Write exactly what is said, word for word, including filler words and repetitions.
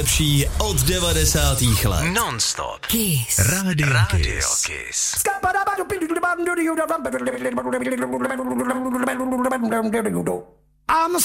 nejlepší od devadesátých let. Non-stop. Kiss. Radio, Radio Kiss. I'm